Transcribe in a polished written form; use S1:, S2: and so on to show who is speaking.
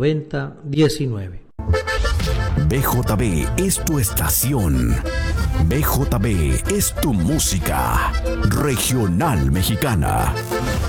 S1: 9019.
S2: BJB es tu estación. BJB es tu música regional mexicana.